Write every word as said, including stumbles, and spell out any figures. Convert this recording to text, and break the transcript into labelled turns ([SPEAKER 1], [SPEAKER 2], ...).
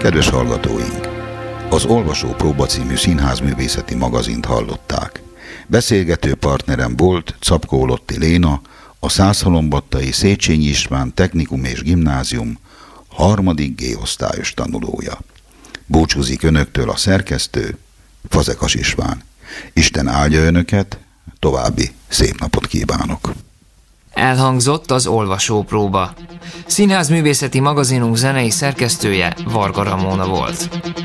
[SPEAKER 1] Kedves hallgatóink! Az Olvasó Próba című színházművészeti magazint hallották. Beszélgető partnerem volt Czapkó Lotti Léna, a Szászhalombattai Széchenyi István Technikum és Gimnázium harmadik G-osztályos tanulója. Búcsúzik önöktől a szerkesztő, Fazekas István. Isten áldja önöket, további szép napot kívánok!
[SPEAKER 2] Elhangzott az Olvasó Próba. Színházművészeti magazinunk zenei szerkesztője Varga Ramóna volt.